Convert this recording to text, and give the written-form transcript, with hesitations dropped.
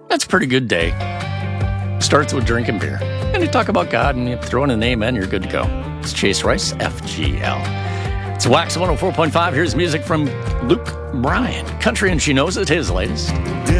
That's a pretty good day. Starts with drinking beer. And you talk about God and you throw in a name and you're good to go. It's Chase Rice, FGL. It's Wax 104.5. Here's music from Luke Bryan. Country and She Knows It, his latest.